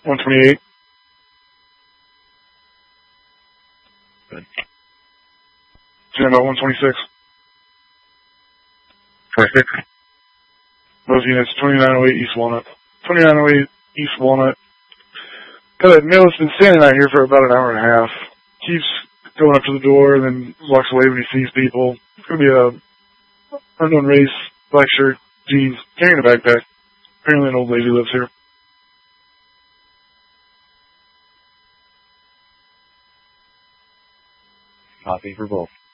128. Good. Stand about 126. 26. Those units, 2908 East Walnut. 2908 East Walnut. Got a male that's been standing out here for about an hour and a half. Keeps going up to the door and then walks away when he sees people. It's going to be a unknown race, black shirt, jeans, carrying a backpack. Apparently an old lady lives here. Copy for both.